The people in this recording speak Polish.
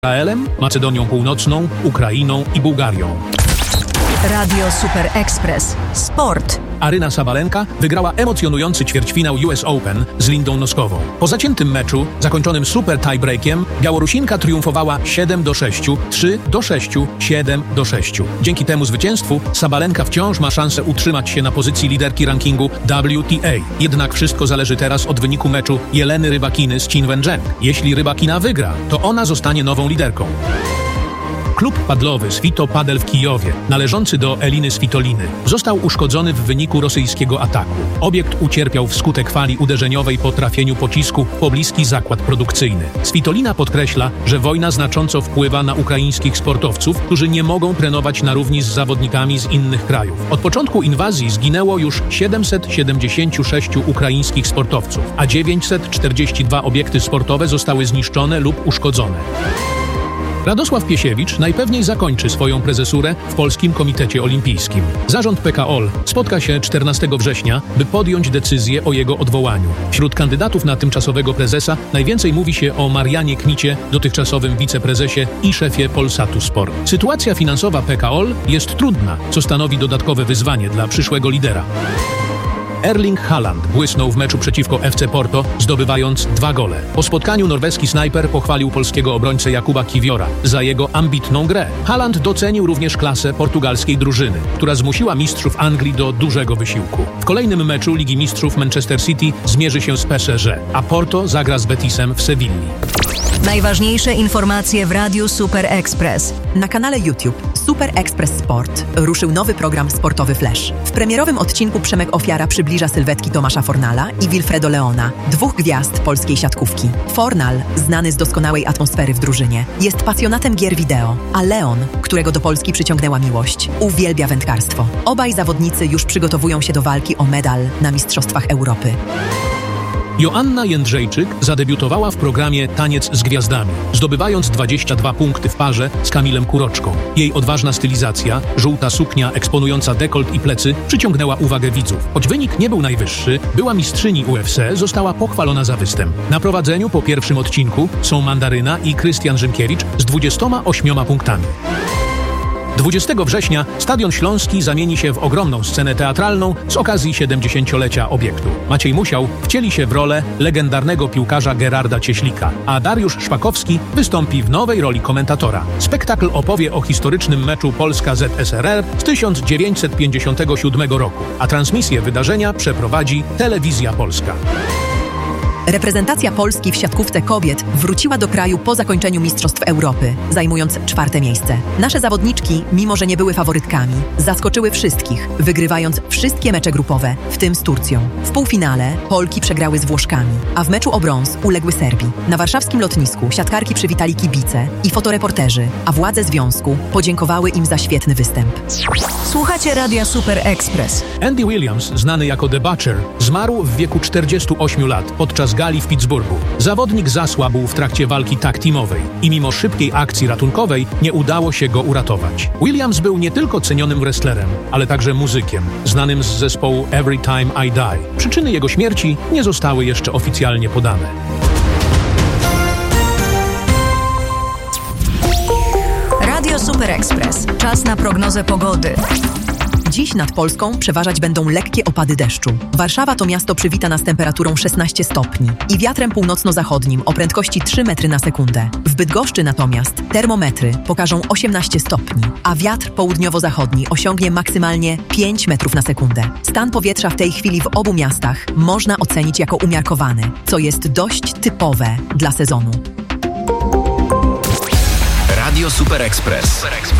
Izraelem, Macedonią Północną, Ukrainą i Bułgarią. Radio Super Express. Sport. Aryna Sabalenka wygrała emocjonujący ćwierćfinał US Open z Lindą Noskową. Po zaciętym meczu, zakończonym super tiebreakiem, Białorusinka triumfowała 7-6, 3-6, 7-6. Dzięki temu zwycięstwu Sabalenka wciąż ma szansę utrzymać się na pozycji liderki rankingu WTA. Jednak wszystko zależy teraz od wyniku meczu Jeleny Rybakiny z Qin Wencheng. Jeśli Rybakina wygra, to ona zostanie nową liderką. Klub padlowy Svito Padel w Kijowie, należący do Eliny Svitoliny, został uszkodzony w wyniku rosyjskiego ataku. Obiekt ucierpiał wskutek fali uderzeniowej po trafieniu pocisku w pobliski zakład produkcyjny. Svitolina podkreśla, że wojna znacząco wpływa na ukraińskich sportowców, którzy nie mogą trenować na równi z zawodnikami z innych krajów. Od początku inwazji zginęło już 776 ukraińskich sportowców, a 942 obiekty sportowe zostały zniszczone lub uszkodzone. Radosław Piesiewicz najpewniej zakończy swoją prezesurę w Polskim Komitecie Olimpijskim. Zarząd PKOL spotka się 14 września, by podjąć decyzję o jego odwołaniu. Wśród kandydatów na tymczasowego prezesa najwięcej mówi się o Marianie Kmicie, dotychczasowym wiceprezesie i szefie Polsatu Sport. Sytuacja finansowa PKOL jest trudna, co stanowi dodatkowe wyzwanie dla przyszłego lidera. Erling Haaland błysnął w meczu przeciwko FC Porto, zdobywając 2 gole. Po spotkaniu norweski snajper pochwalił polskiego obrońcę Jakuba Kiwiora za jego ambitną grę. Haaland docenił również klasę portugalskiej drużyny, która zmusiła mistrzów Anglii do dużego wysiłku. W kolejnym meczu Ligi Mistrzów Manchester City zmierzy się z PSG, a Porto zagra z Betisem w Sewilli. Najważniejsze informacje w Radiu Super Express. Na kanale YouTube Super Express Sport ruszył nowy program sportowy Flash. W premierowym odcinku Przemek Ofiara przybliża sylwetki Tomasza Fornala i Wilfredo Leona, 2 gwiazd polskiej siatkówki. Fornal, znany z doskonałej atmosfery w drużynie, jest pasjonatem gier wideo, a Leon, którego do Polski przyciągnęła miłość, uwielbia wędkarstwo. Obaj zawodnicy już przygotowują się do walki o medal na Mistrzostwach Europy. Joanna Jędrzejczyk zadebiutowała w programie Taniec z Gwiazdami, zdobywając 22 punkty w parze z Kamilem Kuroczką. Jej odważna stylizacja, żółta suknia eksponująca dekolt i plecy, przyciągnęła uwagę widzów. Choć wynik nie był najwyższy, była mistrzyni UFC, została pochwalona za występ. Na prowadzeniu po pierwszym odcinku są Mandaryna i Krystian Rzymkiewicz z 28 punktami. 20 września Stadion Śląski zamieni się w ogromną scenę teatralną z okazji 70-lecia obiektu. Maciej Musiał wcieli się w rolę legendarnego piłkarza Gerarda Cieślika, a Dariusz Szpakowski wystąpi w nowej roli komentatora. Spektakl opowie o historycznym meczu Polska-ZSRR z 1957 roku, a transmisję wydarzenia przeprowadzi Telewizja Polska. Reprezentacja Polski w siatkówce kobiet wróciła do kraju po zakończeniu Mistrzostw Europy, zajmując 4. miejsce. Nasze zawodniczki, mimo że nie były faworytkami, zaskoczyły wszystkich, wygrywając wszystkie mecze grupowe, w tym z Turcją. W półfinale Polki przegrały z Włoszkami, a w meczu o brąz uległy Serbii. Na warszawskim lotnisku siatkarki przywitali kibice i fotoreporterzy, a władze związku podziękowały im za świetny występ. Słuchacie Radia Super Express. Andy Williams, znany jako The Butcher, zmarł w wieku 48 lat podczas gali w Pittsburghu. Zawodnik zasłabł w trakcie walki tag teamowej i mimo szybkiej akcji ratunkowej nie udało się go uratować. Williams był nie tylko cenionym wrestlerem, ale także muzykiem, znanym z zespołu Every Time I Die. Przyczyny jego śmierci nie zostały jeszcze oficjalnie podane. Radio Super Express. Czas na prognozę pogody. Dziś nad Polską przeważać będą lekkie opady deszczu. Warszawa to miasto przywita nas temperaturą 16 stopni i wiatrem północno-zachodnim o prędkości 3 metry na sekundę. W Bydgoszczy natomiast termometry pokażą 18 stopni, a wiatr południowo-zachodni osiągnie maksymalnie 5 metrów na sekundę. Stan powietrza w tej chwili w obu miastach można ocenić jako umiarkowany, co jest dość typowe dla sezonu. Radio Super Express.